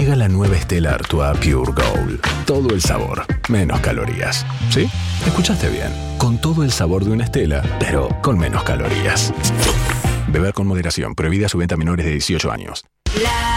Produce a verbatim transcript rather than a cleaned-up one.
Llega la nueva Stella Artois Pure Gold. Todo el sabor, menos calorías. ¿Sí? Escuchaste bien. Con todo el sabor de una Stella, pero con menos calorías. Beber con moderación. Prohibida su venta a menores de dieciocho años. La